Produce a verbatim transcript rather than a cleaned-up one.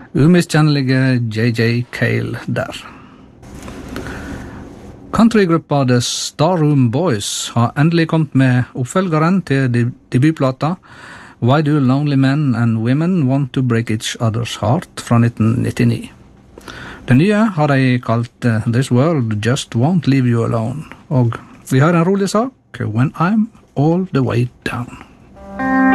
Umiskjennelige J J Cale der. Countrygruppa The Starroom Boys har endelig kommet med oppfølgeren til debutplata Why Do Lonely Men and Women Want to Break Each Other's Heart fra nitten nittini. Det nye har de kalt This World Just Won't Leave You Alone, og vi har en rolig sak, When I'm All The Way Down.